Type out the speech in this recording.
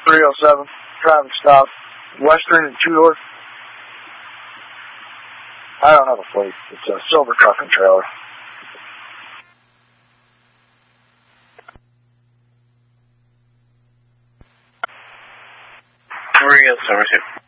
307, traffic stop, Western and Tudor. I don't have a plate. It's a silver truck and trailer. 307.